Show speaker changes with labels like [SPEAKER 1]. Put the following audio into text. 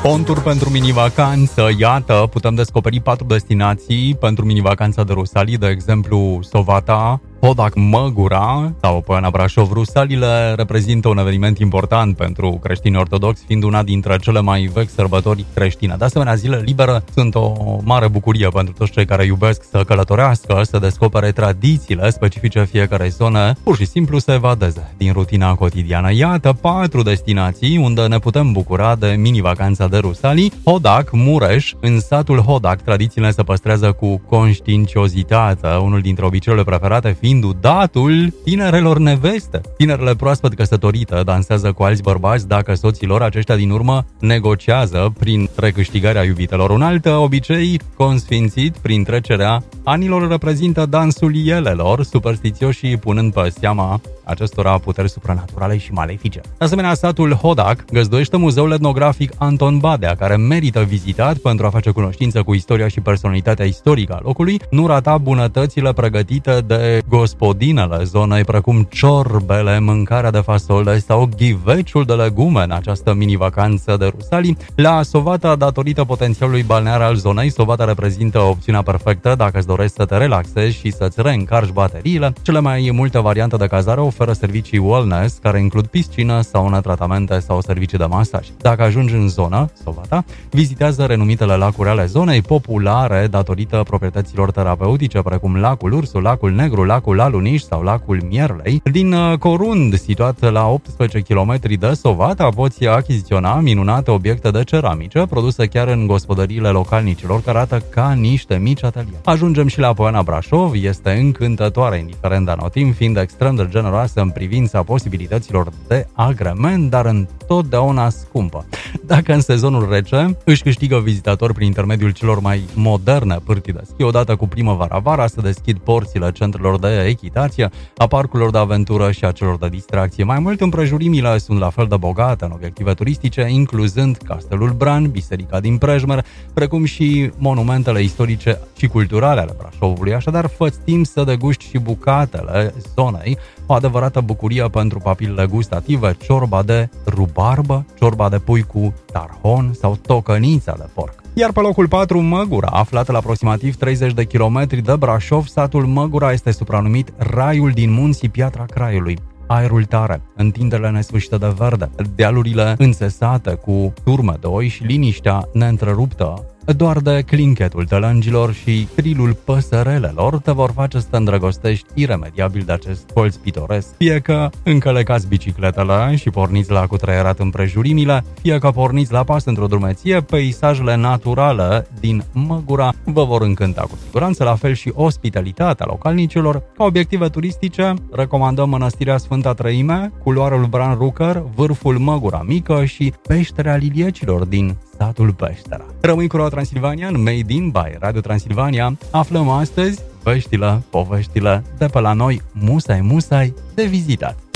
[SPEAKER 1] Conturi pentru mini-vacanță. Iată, putem descoperi 4 destinații pentru mini-vacanța de Rusalii, de exemplu Sovata, Hodac, Măgura sau Poiana Brașov. Rusalile reprezintă un eveniment important pentru creștinii ortodoxi, fiind una dintre cele mai vechi sărbători creștine. De asemenea, zilele libere sunt o mare bucurie pentru toți cei care iubesc să călătorească, să descopere tradițiile specifice fiecarei zone, pur și simplu să evadeze din rutina cotidiană. Iată 4 destinații unde ne putem bucura de mini-vacanța de Rusalii. Hodac, Mureș. În satul Hodac, tradițiile se păstrează cu conștiinciozitate, unul dintre obiceiurile preferate fiind datul tinerelor neveste. Tinerele proaspăt căsătorite dansează cu alți bărbați dacă soții lor, aceștia din urmă, negociază prin recâștigarea iubitelor. Un alt obicei consfințit prin trecerea anilor reprezintă dansul ielelor, superstițioșii punând pe seama acestora puteri supranaturale și malefice. De asemenea, satul Hodac găzduiește muzeul etnografic Anton Badea, care merită vizitat pentru a face cunoștință cu istoria și personalitatea istorică a locului. Nu rata bunătățile pregătite de gospodinele zonei, precum ciorbele, mâncarea de fasole sau ghiveciul de legume în această mini-vacanță de Rusalii. La Sovata, datorită potențialului balnear al zonei, Sovata reprezintă opțiunea perfectă dacă îți dorești să te relaxezi și să-ți reîncarci bateriile. Cele mai multe variante de cazare oferă servicii wellness, care includ piscină, saună, tratamente sau servicii de masaj. Dacă ajungi în zonă, Sovata, vizitează renumitele lacuri ale zonei, populare datorită proprietăților terapeutice, precum lacul Ursul, lacul Negru, lacul Aluniș sau lacul Mierlei. Din Corund, situat la 18 km de Sovata, poți achiziționa minunate obiecte de ceramice, produse chiar în gospodăriile localnicilor, care arată ca niște mici ateliere. Ajungem și la Poiana Brașov, este încântătoare, indiferent de anotimp, fiind extrem de generoasă în privința posibilităților de agrement, dar întotdeauna scumpă. Dacă în sezonul rece își câștigă vizitatori prin intermediul celor mai moderne pârtii de schi, odată cu primăvara-vara se deschid porțile centrelor de echitație, a parcurilor de aventură și a celor de distracție. Mai mult, împrejurimile sunt la fel de bogate în obiective turistice, incluzând Castelul Bran, Biserica din Prejmer, precum și monumentele istorice și culturale ale Brașovului. Așadar, fă-ți timp să deguști și bucatele zonei, o adevărată bucurie pentru papilele gustative, ciorba de rubarbă, ciorba de pui cu tarhon sau tocănița de porc. Iar pe locul 4, Măgura, aflat la aproximativ 30 de kilometri de Brașov, satul Măgura este supranumit Raiul din munții Piatra Craiului. Aerul tare, întinderile nesfârșite de verde, dealurile înțesate cu turme de oi și liniștea neîntreruptă doar de clinchetul tălângilor și trilul păsărelelor te vor face să te îndrăgostești iremediabil de acest colț pitoresc. Fie că încălecați bicicletele și porniți la cutreierat împrejurimile, fie că porniți la pas într-o drumeție, peisajele naturale din Măgura vă vor încânta cu siguranță, la fel și ospitalitatea localnicilor. Ca obiective turistice, recomandăm Mănăstirea Sfânta Trăime, culoarul Bran Rucker, vârful Măgura Mică și peștera liliecilor din satul Peștera. Rămâi cu Radio Transilvania în Made in by Radio Transilvania. Aflăm astăzi veștile, poveștile de pe la noi musai de vizitat.